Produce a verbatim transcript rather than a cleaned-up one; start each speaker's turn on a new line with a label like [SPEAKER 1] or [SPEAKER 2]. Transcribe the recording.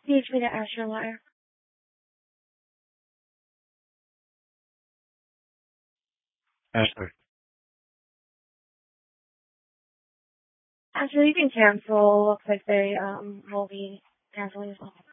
[SPEAKER 1] Teach me to ask your liar.
[SPEAKER 2] Ashley.
[SPEAKER 1] Actually, you can cancel. Looks like they um will be canceling as well.